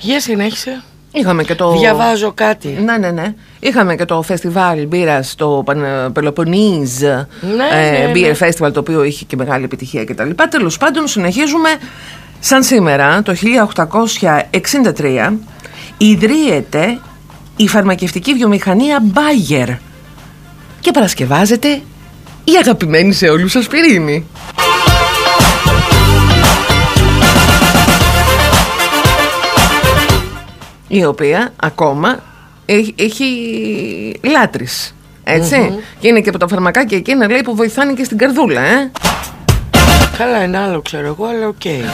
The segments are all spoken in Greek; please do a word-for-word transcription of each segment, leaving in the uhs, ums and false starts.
Για συνέχισε. Είχαμε και το... Διαβάζω κάτι. Ναι, ναι, ναι. Είχαμε και το φεστιβάλ μπύρας στο Πελοποννίζ, ναι, ε, ναι, Beer ναι. Festival, το οποίο είχε και μεγάλη επιτυχία κτλ. Τέλος πάντων, συνεχίζουμε. Σαν σήμερα, το χίλια οκτακόσια εξήντα τρία, ιδρύεται η φαρμακευτική βιομηχανία Bayer και παρασκευάζεται η αγαπημένη σε όλους ασπιρίνη. Η οποία ακόμα έχει, έχει λάτρεις, έτσι. Mm-hmm. Και είναι και από τα φαρμακάκια εκείνα, λέει, που βοηθάνε και στην καρδούλα, ε. Καλά, ένα άλλο ξέρω εγώ, αλλά οκ. Okay.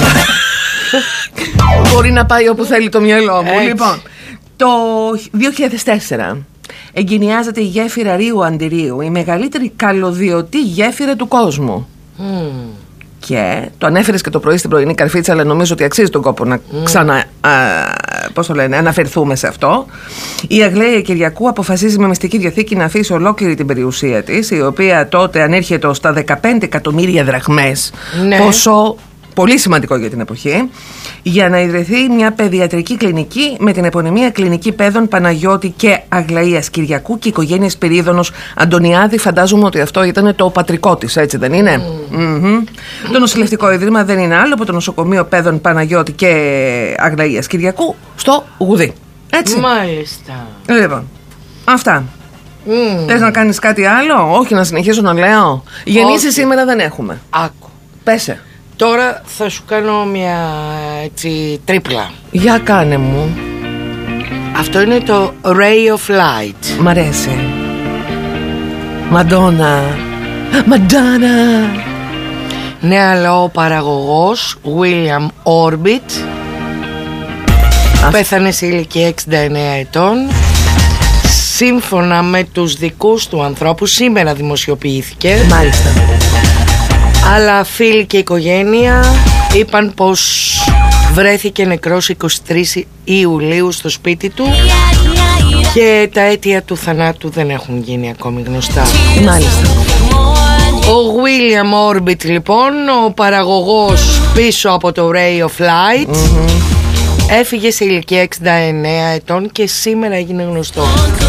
Μπορεί να πάει όπου θέλει το μυαλό μου. Έτσι. Λοιπόν, το δύο χιλιάδες τέσσερα εγκαινιάζεται η γέφυρα Ρίου Αντιρίου, η μεγαλύτερη καλωδιωτή γέφυρα του κόσμου. Mm. Και το ανέφερες και το πρωί στην πρωινή καρφίτσα, αλλά νομίζω ότι αξίζει τον κόπο να mm. ξανα α, πώς το λένε, αναφερθούμε σε αυτό. Η Αγλαία Κυριακού αποφασίζει με μυστική διαθήκη να αφήσει ολόκληρη την περιουσία της, η οποία τότε ανέρχεται στα δεκαπέντε εκατομμύρια δραχμές, ναι. Πόσο πολύ σημαντικό για την εποχή, για να ιδρυθεί μια παιδιατρική κλινική με την επωνυμία Κλινική Παιδών Παναγιώτη και Αγλαΐας Κυριακού και οικογένειας Πυρίδωνος Αντωνιάδη. Φαντάζομαι ότι αυτό ήταν το πατρικό της, έτσι δεν είναι? Mm. Mm-hmm. Το νοσηλευτικό ίδρυμα δεν είναι άλλο από το νοσοκομείο Παιδών Παναγιώτη και Αγλαΐας Κυριακού στο Γουδί. Έτσι. Μάλιστα. Λοιπόν, αυτά. Mm. Θες να κάνεις κάτι άλλο? Όχι, να συνεχίσω να λέω? Γεννήσεις σήμερα δεν έχουμε. Άκου. Πέσε. Τώρα θα σου κάνω μια έτσι τρίπλα. Για κάνε μου. Αυτό είναι το Ray of Light. Μ' αρέσει. Μαντόνα. Μαντάνα. Ναι, αλλά ο παραγωγός William Orbit Α. πέθανε σε ηλικία εξήντα εννέα ετών. Σύμφωνα με τους δικούς του ανθρώπους, σήμερα δημοσιοποιήθηκε. Μάλιστα. Αλλά φίλοι και οικογένεια είπαν πως βρέθηκε νεκρός εικοστή τρίτη Ιουλίου στο σπίτι του και τα αίτια του θανάτου δεν έχουν γίνει ακόμη γνωστά. Μάλιστα. Ο William Orbit, λοιπόν, ο παραγωγός πίσω από το Ray of Light, mm-hmm. έφυγε σε ηλικία εξήντα εννέα ετών και σήμερα έγινε γνωστό.